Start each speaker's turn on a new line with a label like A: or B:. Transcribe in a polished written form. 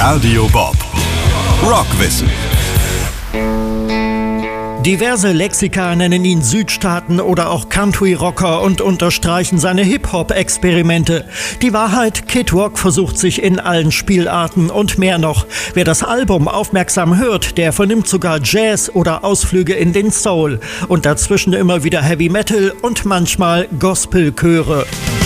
A: Radio Bob. Rockwissen.
B: Diverse Lexika nennen ihn Südstaaten oder auch Country-Rocker und unterstreichen seine Hip-Hop-Experimente. Die Wahrheit, Kid Rock versucht sich in allen Spielarten und mehr noch. Wer das Album aufmerksam hört, der vernimmt sogar Jazz oder Ausflüge in den Soul. Und dazwischen immer wieder Heavy Metal und manchmal Gospelchöre.